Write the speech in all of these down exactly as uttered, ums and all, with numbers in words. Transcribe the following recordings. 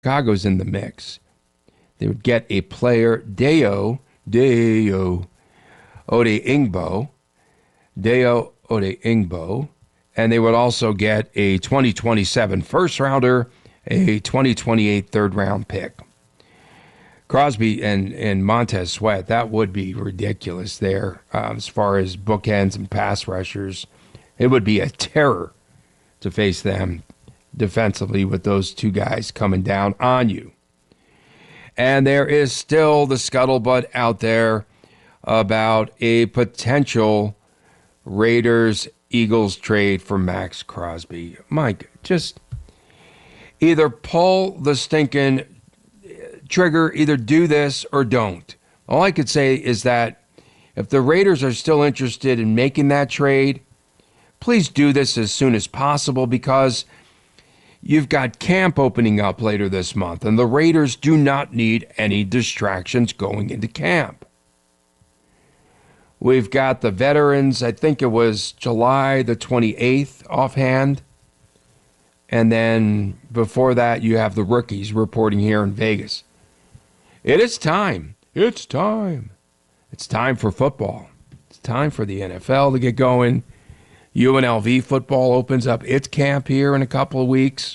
Chicago's in the mix. They would get a player, Deo, Deo Ode-Ingbo, Deo Ode-Ingbo, and they would also get a twenty twenty-seven first rounder, a twenty twenty-eight third round pick. Crosby and, and Montez Sweat, that would be ridiculous there um, as far as bookends and pass rushers. It would be a terror to face them defensively with those two guys coming down on you. And there is still the scuttlebutt out there about a potential Raiders-Eagles trade for Max Crosby. Mike, just either pull the stinking trigger, either do this or don't. All I could say is that if the Raiders are still interested in making that trade, please do this as soon as possible, because you've got camp opening up later this month, and the Raiders do not need any distractions going into camp. We've got the veterans, I think it was July the twenty-eighth offhand. And then before that, you have the rookies reporting here in Vegas. It is time. It's time. It's time for football. It's time for the N F L to get going. U N L V football opens up its camp here in a couple of weeks.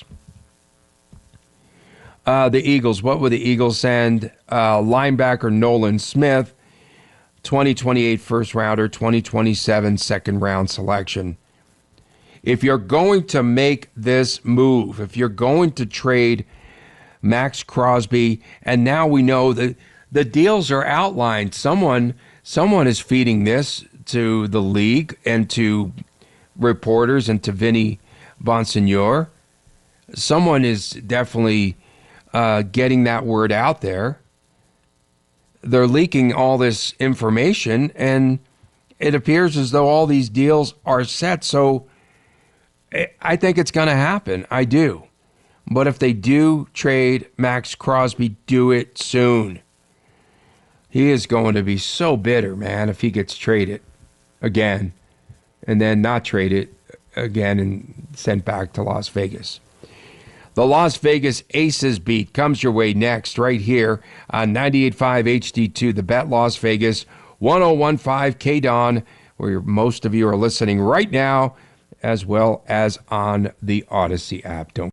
Uh, the Eagles, what would the Eagles send? Uh, linebacker Nolan Smith, twenty twenty-eight first rounder, twenty twenty-seven second round selection. If you're going to make this move, if you're going to trade Max Crosby, and now we know that the deals are outlined. Someone, someone is feeding this to the league and to reporters and to Vinny Bonsignor. Someone is definitely uh, getting that word out there. They're leaking all this information, and it appears as though all these deals are set. So I think it's going to happen. I do. But if they do trade Max Crosby, do it soon. He is going to be so bitter, man, if he gets traded again and then not traded again and sent back to Las Vegas. The Las Vegas Aces beat comes your way next right here on ninety-eight point five H D two, The Bet Las Vegas, one oh one point five K D O N, where most of you are listening right now, as well as on the Odyssey app. Don't.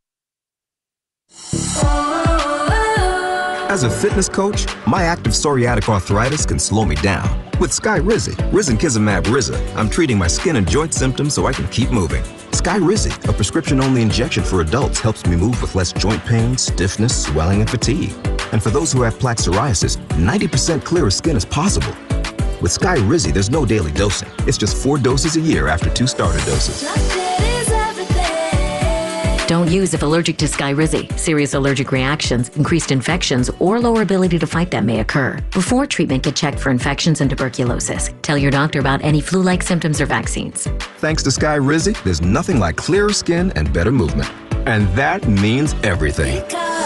As a fitness coach, my active psoriatic arthritis can slow me down. With Skyrizi, Risankizumab Riza, I'm treating my skin and joint symptoms so I can keep moving. Skyrizi, a prescription-only injection for adults, helps me move with less joint pain, stiffness, swelling, and fatigue. And for those who have plaque psoriasis, ninety percent clearer skin is possible. With Skyrizi, there's no daily dosing. It's just four doses a year after two starter doses. Don't use if allergic to Skyrizi. Serious allergic reactions, increased infections, or lower ability to fight them may occur. Before treatment, get checked for infections and tuberculosis. Tell your doctor about any flu-like symptoms or vaccines. Thanks to Skyrizi, there's nothing like clearer skin and better movement. And that means everything.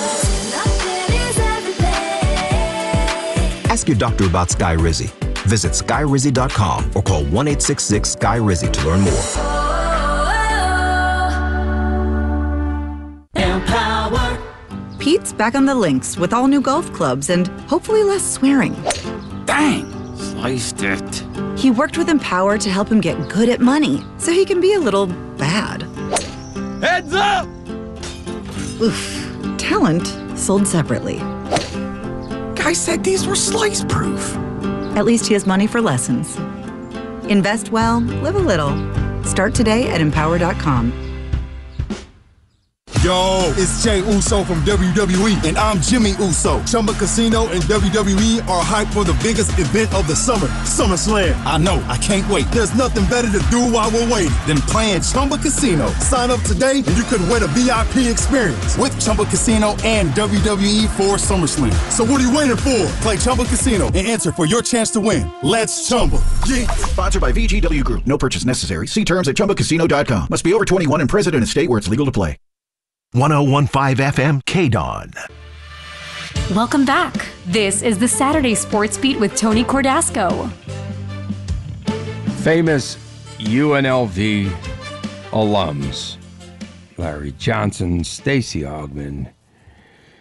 Ask your doctor about Skyrizi. Visit Skyrizi dot com or call one eight six six S K Y R I Z I to learn more. Pete's back on the links with all new golf clubs and hopefully less swearing. Dang, sliced it. He worked with Empower to help him get good at money so he can be a little bad. Heads up! Oof. Talent sold separately. Guy said these were slice proof. At least he has money for lessons. Invest well, live a little. Start today at empower dot com. Yo, it's Jay Uso from W W E, and I'm Jimmy Uso. Chumba Casino and W W E are hyped for the biggest event of the summer, SummerSlam. I know, I can't wait. There's nothing better to do while we're waiting than playing Chumba Casino. Sign up today and you could win a V I P experience with Chumba Casino and W W E for SummerSlam. So what are you waiting for? Play Chumba Casino and enter for your chance to win. Let's Chumba. Yeah. Sponsored by V G W Group. No purchase necessary. See terms at chumba casino dot com. Must be over twenty-one and present in a state where it's legal to play. one oh one point five F M K D O N. Welcome back. This is the Saturday Sports Beat with Tony Cordasco. Famous U N L V alums, Larry Johnson, Stacey Augmon,